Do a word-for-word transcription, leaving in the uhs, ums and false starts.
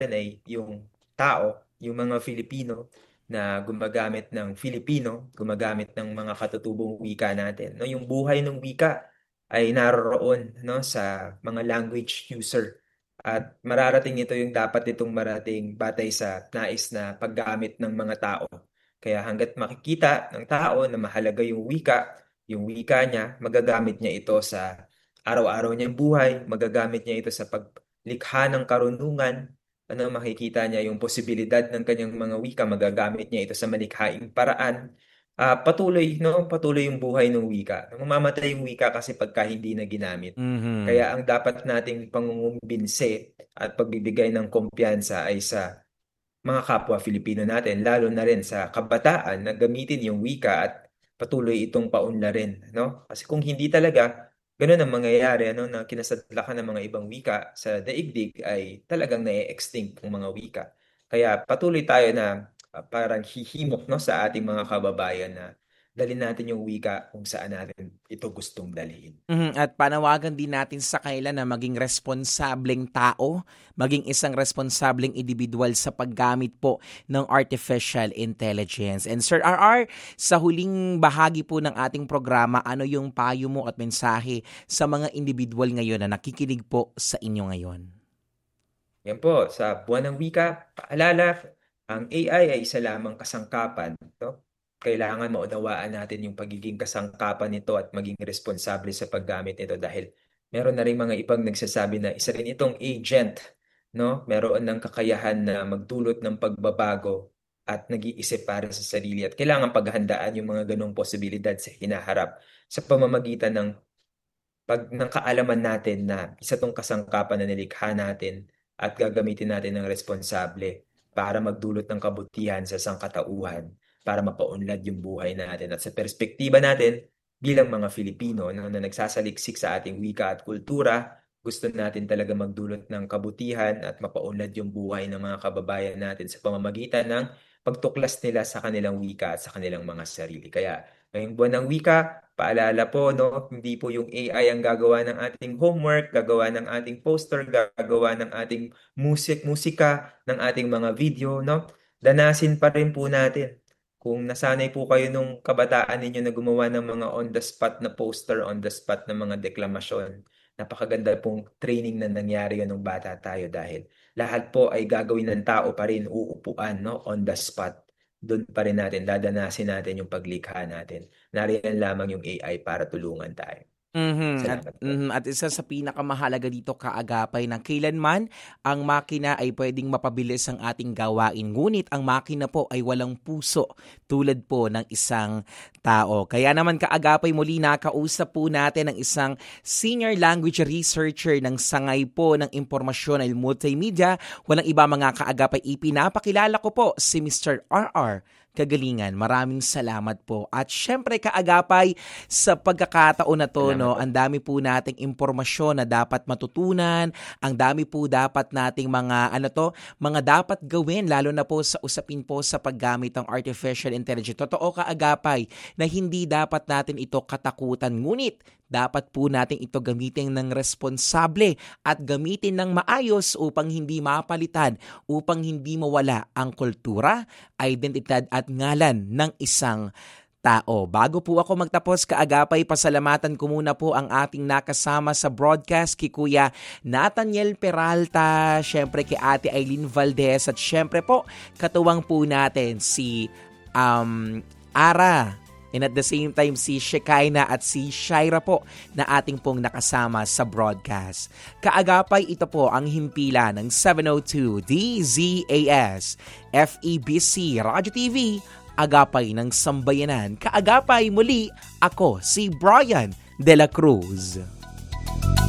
ay yung tao, yung mga Filipino na gumagamit ng Filipino, gumagamit ng mga katutubong wika natin. No, yung buhay ng wika ay naroroon, no, sa mga language user. At mararating ito yung dapat itong marating batay sa nais na paggamit ng mga tao. Kaya hanggat makikita ng tao na mahalaga yung wika, yung wika niya, magagamit niya ito sa araw-araw niyang buhay, magagamit niya ito sa paglikha ng karunungan, ano, makikita niya yung posibilidad ng kanyang mga wika, magagamit niya ito sa malikhaing paraan. Ah, patuloy, no? Patuloy yung buhay ng wika. Mamamatay yung wika kasi pagka hindi na ginamit. Mhm. Kaya ang dapat nating pangungumbinse at pagbibigay ng kumpiyansa ay sa mga kapwa Filipino natin, lalo na rin sa kabataan na gamitin yung wika at patuloy itong paunlarin, no? Kasi kung hindi talaga, ganun ang mangyayari, ano, na kinasadlakan ng mga ibang wika sa daigdig ay talagang na-extinct ang mga wika. Kaya patuloy tayo na ah, parang hihimok, no, sa ating mga kababayan na dalhin natin yung wika kung saan natin ito gustong dalhin. Mhm, at panawagan din natin sa kanila na maging responsableng tao, maging isang responsableng individual sa paggamit po ng artificial intelligence. And Sir R R, sa huling bahagi po ng ating programa, ano yung payo mo at mensahe sa mga individual ngayon na nakikinig po sa inyo ngayon? Yan po, sa Buwan ng Wika, paalala, ang A I ay isa lamang kasangkapan. No? Kailangan maunawaan natin yung pagiging kasangkapan nito at maging responsable sa paggamit nito dahil meron na rin mga ibang nagsasabi na isa rin itong agent. No? Meron ng kakayahan na magdulot ng pagbabago at nag-iisip para sa sarili at kailangan paghandaan yung mga ganong posibilidad sa hinaharap sa pamamagitan ng pag ng kaalaman natin na isa tong kasangkapan na nilikha natin at gagamitin natin ng responsable para magdulot ng kabutihan sa sangkatauhan, para mapaunlad yung buhay natin. At sa perspektiba natin, bilang mga Filipino no, na nagsasaliksik sa ating wika at kultura, gusto natin talaga magdulot ng kabutihan at mapaunlad yung buhay ng mga kababayan natin sa pamamagitan ng pagtuklas nila sa kanilang wika at sa kanilang mga sarili. Kaya ngayong buwan ng wika, paalala po, no, hindi po yung A I ang gagawa ng ating homework, gagawa ng ating poster, gagawa ng ating musik, musika, ng ating mga video, no? Danasin pa rin po natin. Kung nasanay po kayo nung kabataan ninyo na gumawa ng mga on the spot na poster, on the spot na mga deklamasyon, napakaganda pong training na nangyari yun nung bata tayo dahil lahat po ay gagawin ng tao pa rin, uupuan, no, on the spot. Doon pa rin natin, dadanasin natin yung paglikha natin. Nariyan lamang yung A I para tulungan tayo. Mhm, at Salamat po. mhm, at isa sa pinakamahalaga dito kaagapay na kailanman ang makina ay puwedeng mapabilis ang ating gawain, ngunit ang makina po ay walang puso tulad po ng isang tao. Kaya naman kaagapay muli nakausap po natin ang isang senior language researcher ng sangay po ng impormasyon ay multimedia. Walang iba mga kaagapay, ipinapakilala ko po si Mister R R Kagalingan. Maraming salamat po. At syempre kaagapay sa pagkakataon na to, Salamat no, po. ang dami po nating impormasyon na dapat matutunan, ang dami po dapat nating mga ano to, mga dapat gawin lalo na po sa usapin po sa paggamit ng artificial intelligence. Totoo kaagapay na hindi dapat natin ito katakutan, ngunit dapat po natin ito gamitin ng responsable at gamitin ng maayos upang hindi mapalitan, upang hindi mawala ang kultura, identidad at ngalan ng isang tao. Bago po ako magtapos kaagapay, pasalamatan ko muna po ang ating nakasama sa broadcast, kay Kuya Nathaniel Peralta, syempre kay Ate Eileen Valdez, at syempre po katuwang po natin si um, Ara, and at the same time si Shekinah at si Shaira po na ating pong nakasama sa broadcast. Kaagapay, ito po ang himpilan ng seven oh two D Z A S F E B C Radio T V, Agapay ng Sambayanan. Kaagapay, muli ako si Brian De La Cruz.